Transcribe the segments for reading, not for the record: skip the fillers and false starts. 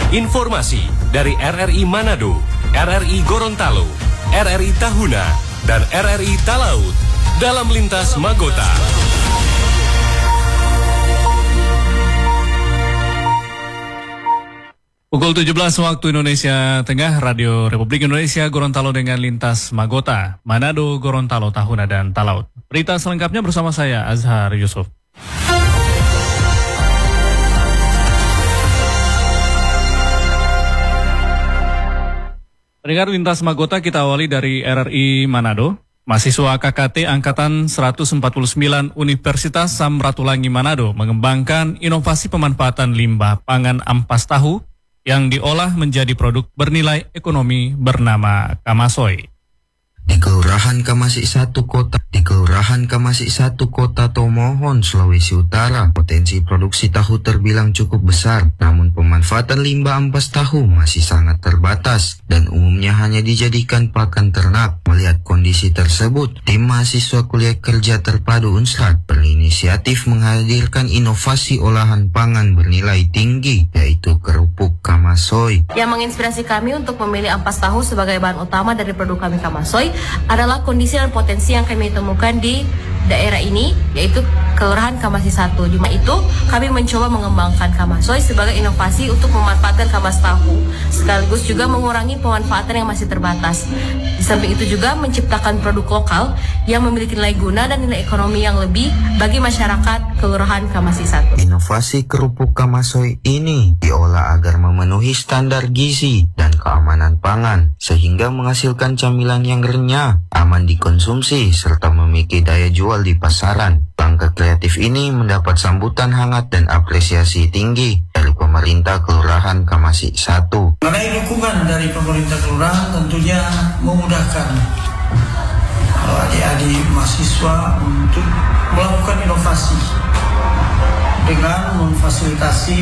Informasi dari RRI Manado, RRI Gorontalo, RRI Tahuna, dan RRI Talaut dalam Lintas Magota. Pukul 17 waktu Indonesia Tengah, Radio Republik Indonesia Gorontalo dengan Lintas Magota, Manado, Gorontalo, Tahuna, dan Talaut. Berita selengkapnya bersama saya, Azhar Yusuf. Pendengar Lintas Magota, kita awali dari RRI Manado. Mahasiswa KKT Angkatan 149 Universitas Samratulangi Manado mengembangkan inovasi pemanfaatan limbah pangan ampas tahu yang diolah menjadi produk bernilai ekonomi bernama Kamasoy. Di Kelurahan Kamasik 1 Kota Tomohon, Sulawesi Utara, potensi produksi tahu terbilang cukup besar, namun pemanfaatan limbah ampas tahu masih sangat terbatas dan umumnya hanya dijadikan pakan ternak. Melihat kondisi tersebut, tim mahasiswa kuliah kerja terpadu Unsrat berinisiatif menghadirkan inovasi olahan pangan bernilai tinggi, yaitu kerupuk Kamasoy. Yang menginspirasi kami untuk memilih ampas tahu sebagai bahan utama dari produk kami Kamasoy adalah kondisi dan potensi yang kami temukan di daerah ini, yaitu Kelurahan Kamasik 1. Cuma itu, kami mencoba mengembangkan Kamasoy sebagai inovasi untuk memanfaatkan kamas tahu, sekaligus juga mengurangi pemanfaatan yang masih terbatas. Di samping itu juga menciptakan produk lokal yang memiliki nilai guna dan nilai ekonomi yang lebih bagi masyarakat Kelurahan Kamasik 1. Inovasi kerupuk Kamasoy ini diolah agar memenuhi standar gizi dan keamanan pangan, sehingga menghasilkan camilan yang renyah, aman dikonsumsi, serta memiliki daya jual di pasaran. Langkah kreatif ini mendapat sambutan hangat dan apresiasi tinggi dari pemerintah Kelurahan Kamasik 1. Mengenai dukungan dari pemerintah kelurahan tentunya memudahkan adik-adik mahasiswa untuk melakukan inovasi dengan memfasilitasi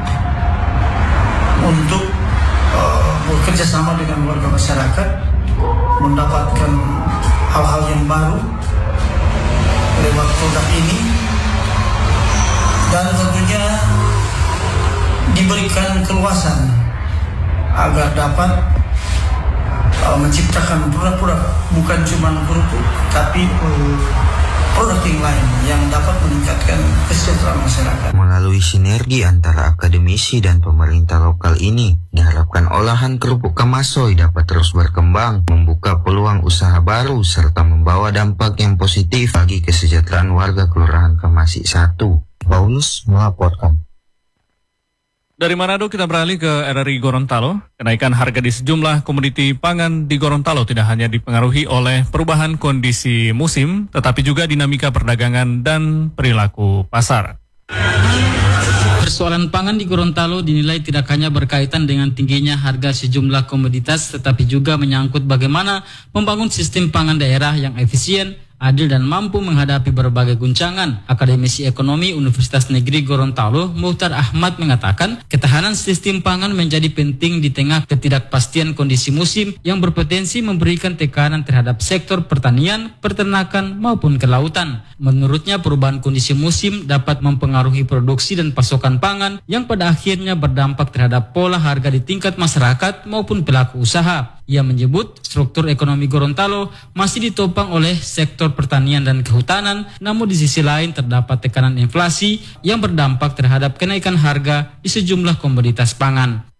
untuk bekerja sama dengan warga masyarakat, mendapatkan hal-hal yang baru lewat produk ini, dan tentunya diberikan keluasan agar dapat menciptakan produk-produk bukan cuma kerupuk, tapi produk yang lain yang dapat meningkatkan kesejahteraan masyarakat. Melalui sinergi antara akademisi dan pemerintah lokal ini, diharapkan olahan kerupuk Kamasoy dapat terus berkembang, membuka peluang usaha baru, serta membawa dampak yang positif bagi kesejahteraan warga Kelurahan Kamasik 1. Paulus melaporkan. Dari Manado kita beralih ke RRI Gorontalo. Kenaikan harga di sejumlah komoditi pangan di Gorontalo tidak hanya dipengaruhi oleh perubahan kondisi musim, tetapi juga dinamika perdagangan dan perilaku pasar. Persoalan pangan di Gorontalo dinilai tidak hanya berkaitan dengan tingginya harga sejumlah komoditas, tetapi juga menyangkut bagaimana membangun sistem pangan daerah yang efisien, adil dan mampu menghadapi berbagai guncangan. Akademisi Ekonomi Universitas Negeri Gorontalo, Muhtar Ahmad mengatakan, ketahanan sistem pangan menjadi penting di tengah ketidakpastian kondisi musim yang berpotensi memberikan tekanan terhadap sektor pertanian, peternakan maupun kelautan. Menurutnya, perubahan kondisi musim dapat mempengaruhi produksi dan pasokan pangan yang pada akhirnya berdampak terhadap pola harga di tingkat masyarakat maupun pelaku usaha. Ia menyebut struktur ekonomi Gorontalo masih ditopang oleh sektor pertanian dan kehutanan, namun di sisi lain terdapat tekanan inflasi yang berdampak terhadap kenaikan harga di sejumlah komoditas pangan.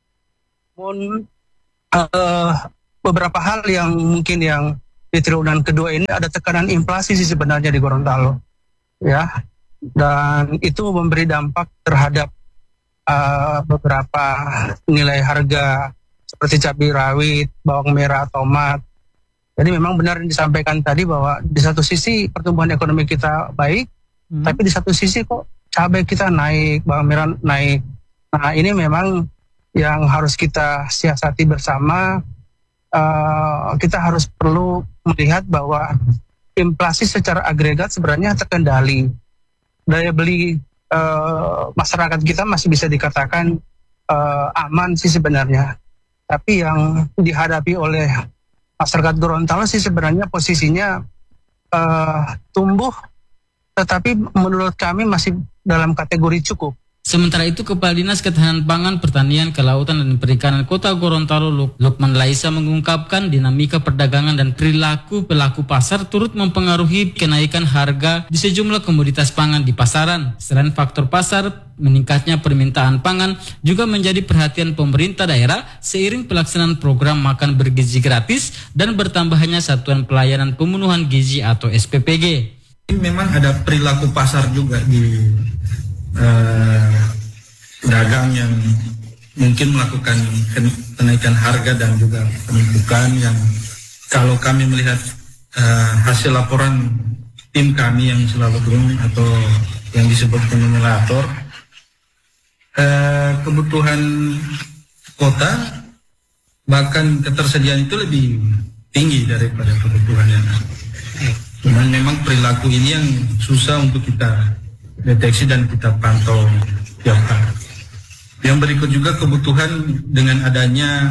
Beberapa hal yang mungkin yang di triwulan kedua ini ada tekanan inflasi sih sebenarnya di Gorontalo, ya, dan itu memberi dampak terhadap beberapa nilai harga seperti cabai rawit, bawang merah, tomat. Jadi memang benar yang disampaikan tadi bahwa di satu sisi pertumbuhan ekonomi kita baik, tapi di satu sisi kok cabai kita naik, bawang merah naik. Nah ini memang yang harus kita siasati bersama. Kita harus perlu melihat bahwa inflasi secara agregat sebenarnya terkendali. Daya beli masyarakat kita masih bisa dikatakan aman sih sebenarnya. Tapi yang dihadapi oleh masyarakat Gorontalo sih sebenarnya posisinya tumbuh, tetapi menurut kami masih dalam kategori cukup. Sementara itu, Kepala Dinas Ketahanan Pangan, Pertanian, Kelautan, dan Perikanan Kota Gorontalo Lukman Laisa mengungkapkan dinamika perdagangan dan perilaku pelaku pasar turut mempengaruhi kenaikan harga di sejumlah komoditas pangan di pasaran. Selain faktor pasar, meningkatnya permintaan pangan juga menjadi perhatian pemerintah daerah seiring pelaksanaan program makan bergizi gratis dan bertambahnya Satuan Pelayanan Pemenuhan Gizi atau SPPG. Memang ada perilaku pasar juga di pedagang yang mungkin melakukan kenaikan harga dan juga penumpukan yang kalau kami melihat hasil laporan tim kami yang selalu turun atau yang disebut kumulator, kebutuhan kota bahkan ketersediaan itu lebih tinggi daripada kebutuhan yang ada. Cuman memang perilaku ini yang susah untuk kita deteksi dan kita pantau tiap hari. Yang berikut juga kebutuhan dengan adanya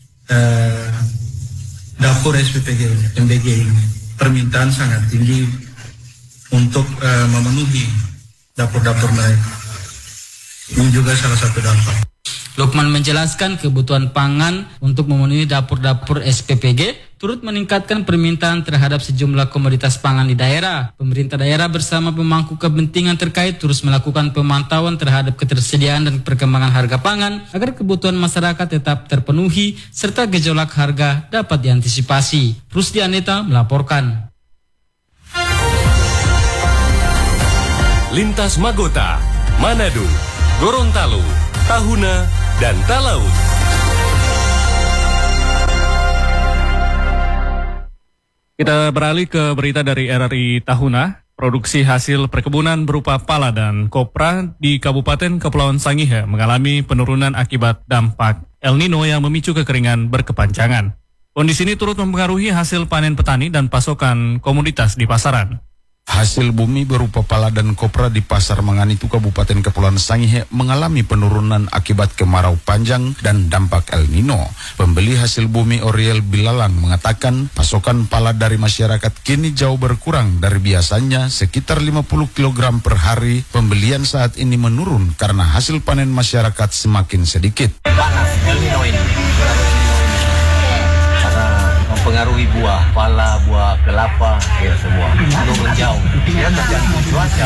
dapur SPPG, MBG ini. Permintaan sangat tinggi untuk memenuhi dapur-dapur mereka. Ini juga salah satu dampak. Lukman menjelaskan kebutuhan pangan untuk memenuhi dapur-dapur SPPG turut meningkatkan permintaan terhadap sejumlah komoditas pangan di daerah. Pemerintah daerah bersama pemangku kepentingan terkait terus melakukan pemantauan terhadap ketersediaan dan perkembangan harga pangan agar kebutuhan masyarakat tetap terpenuhi serta gejolak harga dapat diantisipasi. Rusdi Aneta melaporkan. Lintas Magota, Manado, Gorontalo, Tahuna, dan Talaut. Kita beralih ke berita dari RRI Tahuna. Produksi hasil perkebunan berupa pala dan kopra di Kabupaten Kepulauan Sangihe mengalami penurunan akibat dampak El Nino yang memicu kekeringan berkepanjangan. Kondisi ini turut mempengaruhi hasil panen petani dan pasokan komoditas di pasaran. Hasil bumi berupa pala dan kopra di Pasar Manganitu Kabupaten Kepulauan Sangihe mengalami penurunan akibat kemarau panjang dan dampak El Nino. Pembeli hasil bumi Oriel Bilalang mengatakan pasokan pala dari masyarakat kini jauh berkurang dari biasanya sekitar 50 kg per hari. Pembelian saat ini menurun karena hasil panen masyarakat semakin sedikit. Panas El Nino ini mempengaruhi buah, pala, buah kelapa, ya semua. Turun jauh. Ya tergantung cuaca.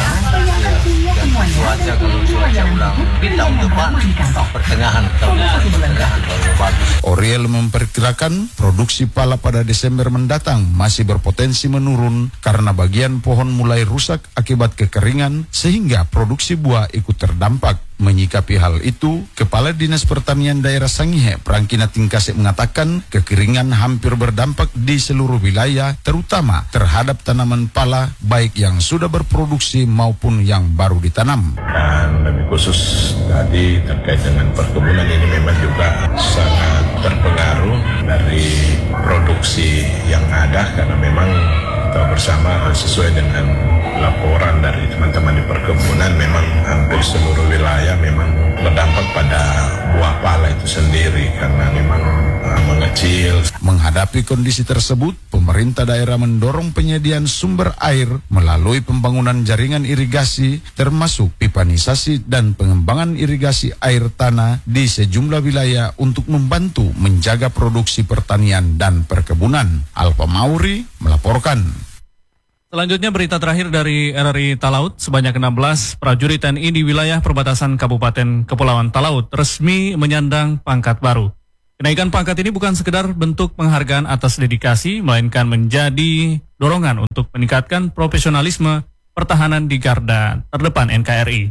Cuaca kalau cuaca ulang tahun depan, pertengahan tahun baru bagus. Oriel memperkirakan produksi pala pada Desember mendatang masih berpotensi menurun karena bagian pohon mulai rusak akibat kekeringan sehingga produksi buah ikut terdampak. Menyikapi hal itu, Kepala Dinas Pertanian Daerah Sangihe, Prangkina Tingkasek mengatakan kekeringan hampir berdampak di seluruh wilayah, terutama terhadap tanaman pala, baik yang sudah berproduksi maupun yang baru ditanam. Dan lebih khusus tadi terkait dengan perkebunan ini memang juga sangat terpengaruh dari produksi yang ada karena memang kita bersama sesuai dengan laporan dari teman-teman di perkebunan memang hampir seluruh wilayah memang berdampak pada buah pala itu sendiri karena memang mengecil. Menghadapi kondisi tersebut, pemerintah daerah mendorong penyediaan sumber air melalui pembangunan jaringan irigasi termasuk pipanisasi dan pengembangan irigasi air tanah di sejumlah wilayah untuk membantu menjaga produksi pertanian dan perkebunan. Alfa Mauri melaporkan. Selanjutnya berita terakhir dari RRI Talaut, sebanyak 16 prajurit TNI di wilayah perbatasan Kabupaten Kepulauan Talaut resmi menyandang pangkat baru. Kenaikan pangkat ini bukan sekedar bentuk penghargaan atas dedikasi, melainkan menjadi dorongan untuk meningkatkan profesionalisme pertahanan di garda terdepan NKRI.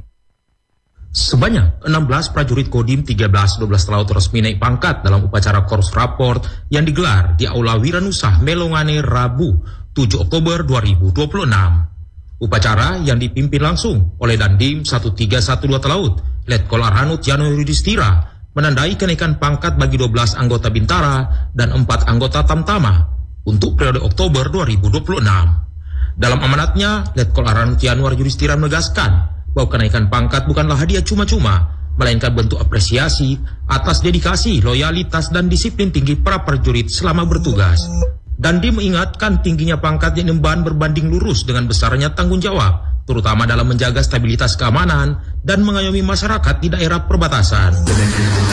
Sebanyak 16 prajurit Kodim 1312 Talaut resmi naik pangkat dalam upacara Korps Raport yang digelar di Aula Wiranusah Melongane Rabu 7 Oktober 2026. Upacara yang dipimpin langsung oleh Dandim 1312 Talaut, Letkol Arhanud Yano Yudhistira, menandai kenaikan pangkat bagi 12 anggota Bintara dan 4 anggota Tamtama untuk periode Oktober 2026. Dalam amanatnya, Letkol Arhanud Yanuar Yudhistira menegaskan bahwa kenaikan pangkat bukanlah hadiah cuma-cuma, melainkan bentuk apresiasi atas dedikasi, loyalitas, dan disiplin tinggi para prajurit selama bertugas. Dandi mengingatkan tingginya pangkat yang emban berbanding lurus dengan besarnya tanggung jawab terutama dalam menjaga stabilitas keamanan dan mengayomi masyarakat di daerah perbatasan.